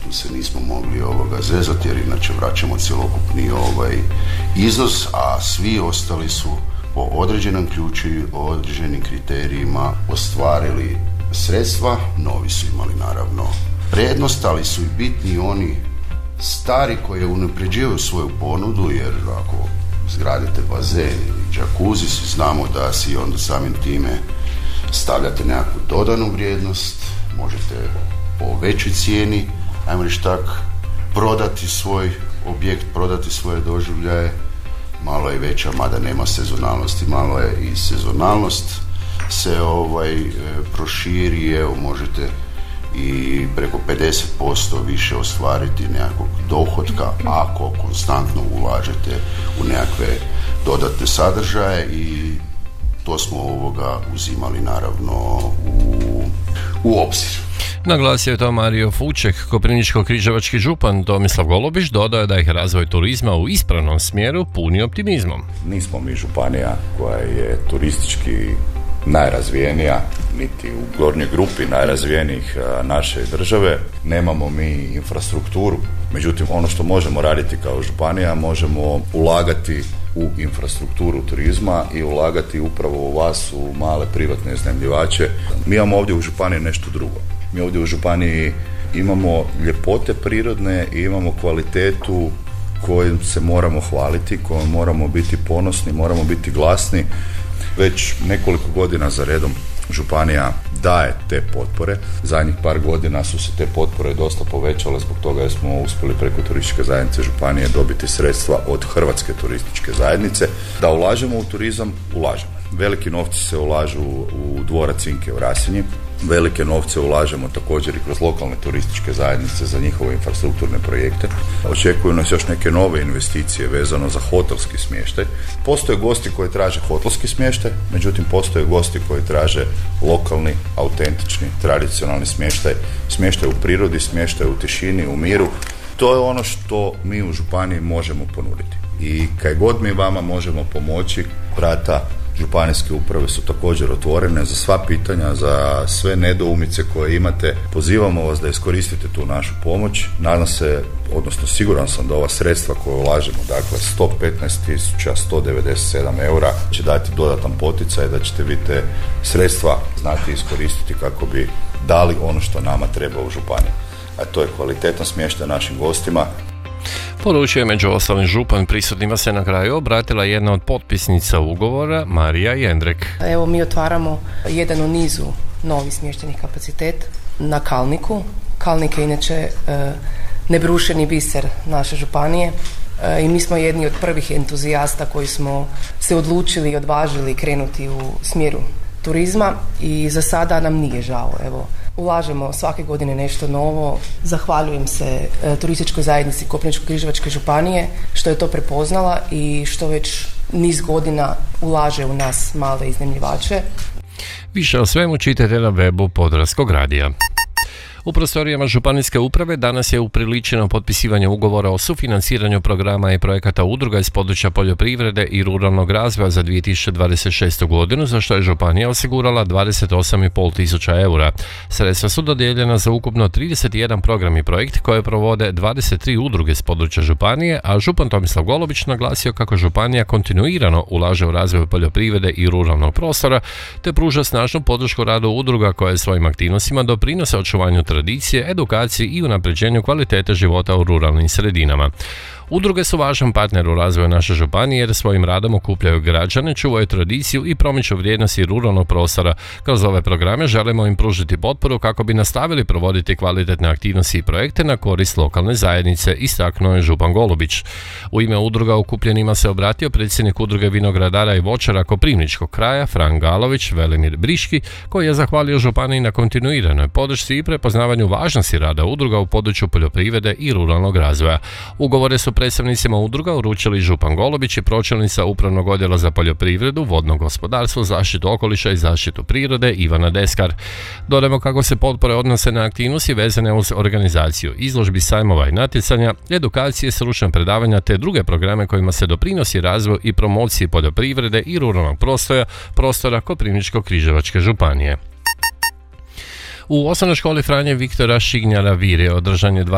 tu se nismo mogli zezati jer inače vraćamo cjelokupni iznos, a svi ostali su po određenom ključu i određenim kriterijima ostvarili sredstva. Novi su imali naravno prednost, ali su i bitni oni stari koji unapređuju svoju ponudu, jer ako zgradite bazen ili džakuzi, znamo da si onda samim time stavljate nekakvu dodanu vrijednost, možete po većoj cijeni, ajmo reći tak, prodati svoj objekt, prodati svoje doživljaje. Malo je veća, mada nema sezonalnosti, malo je i sezonalnost se proširi, evo možete i preko 50% više ostvariti nekakvog dohotka ako konstantno ulažete u nekakve dodatne sadržaje, i to smo uzimali naravno u obzir. Naglasio je to Mario Fuček. Koprivničko-križevački župan Tomislav Golubić dodao da ih razvoj turizma u ispravnom smjeru puni optimizmom. Nismo mi županija koja je turistički najrazvijenija, niti u gornjoj grupi najrazvijenijih naše države. Nemamo mi infrastrukturu. Međutim, ono što možemo raditi kao županija, možemo ulagati u infrastrukturu turizma i ulagati upravo u vas, u male privatne iznajmljivače. Mi imamo ovdje u županiji nešto drugo. Mi ovdje u županiji imamo ljepote prirodne i imamo kvalitetu kojom se moramo hvaliti, kojom moramo biti ponosni, moramo biti glasni. Već nekoliko godina za redom županija daje te potpore. Zadnjih par godina su se te potpore dosta povećale, zbog toga jer smo uspjeli preko turističke zajednice županije dobiti sredstva od Hrvatske turističke zajednice. Da ulažemo u turizam, ulažemo. Veliki novci se ulažu u dvorac Cinke u Rasinji, velike novce ulažemo također i kroz lokalne turističke zajednice za njihove infrastrukturne projekte. Očekuju nas još neke nove investicije vezano za hotelski smještaj. Postoje gosti koji traže hotelski smještaj, međutim postoje gosti koji traže lokalni, autentični, tradicionalni smještaj, smještaj u prirodi, smještaj u tišini, u miru. To je ono što mi u županiji možemo ponuditi. I kaj god mi vama možemo pomoći, vrata županijske uprave su također otvorene za sva pitanja, za sve nedoumice koje imate. Pozivamo vas da iskoristite tu našu pomoć. Nadam se, odnosno siguran sam da ova sredstva koje ulažemo, dakle 115.197 eura, će dati dodatan poticaj, da ćete vi te sredstva znati iskoristiti kako bi dali ono što nama treba u županiji. A to je kvalitetan smještaj našim gostima. Poručio je među ostalim župan. Prisutnima se na kraju obratila jedna od potpisnica ugovora, Marija Jendrek. Evo, mi otvaramo jedan u nizu novi smještajnih kapaciteta na Kalniku. Kalnik je inače nebrušeni biser naše županije i mi smo jedni od prvih entuzijasta koji smo se odlučili i odvažili krenuti u smjeru turizma i za sada nam nije žao. Evo, ulažemo svake godine nešto novo. Zahvaljujem se turističkoj zajednici Koprivničko-križevačke županije što je to prepoznala i što već niz godina ulaže u nas male iznajmljivače. Više o svemu čitajte na webu Podravskog radija. U prostorijama županijske uprave danas je upriličeno potpisivanje ugovora o sufinanciranju programa i projekata udruga iz područja poljoprivrede i ruralnog razvoja za 2026. godinu, za što je županija osigurala 28,5 tisuća eura. Sredstva su dodijeljena za ukupno 31 program i projekt koje provode 23 udruge iz područja županije, a župan Tomislav Golubić naglasio kako županija kontinuirano ulaže u razvoj poljoprivrede i ruralnog prostora, te pruža snažnu podršku radu udruga koje svojim aktivnostima doprinose očuvanju tradicije, edukaciji i unapređenju kvalitete života u ruralnim sredinama. Udruge su važan partner u razvoju naše županije jer svojim radom okupljaju građane, čuvaju tradiciju i promiču vrijednosti ruralnog prostora. Kroz ove programe želimo im pružiti potporu kako bi nastavili provoditi kvalitetne aktivnosti i projekte na korist lokalne zajednice, istaknuo je župan Golubić. U ime udruga okupljenima se obratio predsjednik udruge vinogradara i voćara Koprivničkog kraja Frank Galović Velimir Briški, koji je zahvalio županiji na kontinuiranoj podršci i prepoznavanju važnosti rada udruga u području poljoprivrede i ruralnog razvoja. Ugovore su predstavnicima udruga uručili župan Golubić i pročelnica Upravnog odjela za poljoprivredu, vodno gospodarstvo, zaštitu okoliša i zaštitu prirode Ivana Deskar. Dodajmo kako se potpore odnose na aktivnosti vezane uz organizaciju izložbi, sajmova i natjecanja, edukacije, stručne predavanja te druge programe kojima se doprinosi razvoj i promociji poljoprivrede i ruralnog prostora Koprivničko-križevačke županije. U osnovnoj školi Franje Viktora Šignjara Vire održan je